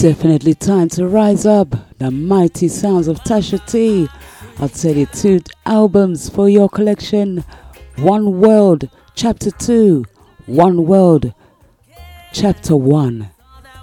Definitely time to rise up. The mighty sounds of Tasha T. I'll tell you 2 albums for your collection. One World, Chapter 2. One World, Chapter 1.